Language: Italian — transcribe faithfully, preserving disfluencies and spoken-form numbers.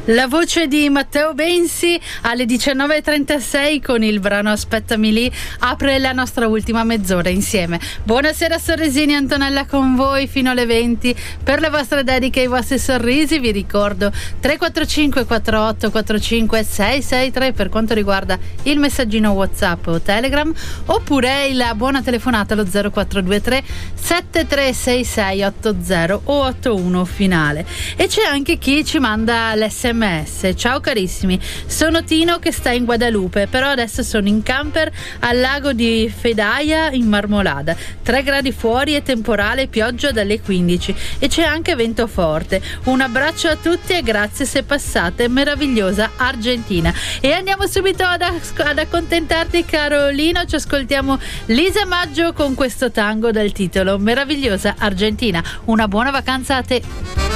La voce di Matteo Bensi alle diciannove e trentasei con il brano Aspettami lì apre la nostra ultima mezz'ora insieme. Buonasera Sorresini, Antonella con voi fino alle venti per le vostre dediche e i vostri sorrisi. Vi ricordo tre quattro cinque quattro otto quattro cinque sei sei tre per quanto riguarda il messaggino WhatsApp o Telegram, oppure la buona telefonata allo zero quattro due tre sette tre sei sei otto zero o otto uno finale. E c'è anche chi ci manda l'esse emme esse. Ciao carissimi, sono Tino che sta in Guadalupe, però adesso sono in camper al lago di Fedaia in Marmolada, tre gradi fuori e temporale, pioggia dalle quindici e c'è anche vento forte. Un abbraccio a tutti e grazie se passate, meravigliosa Argentina. E andiamo subito ad, ad accontentarti Carolino, ci ascoltiamo Lisa Maggio con questo tango dal titolo Meravigliosa Argentina. Una buona vacanza a te.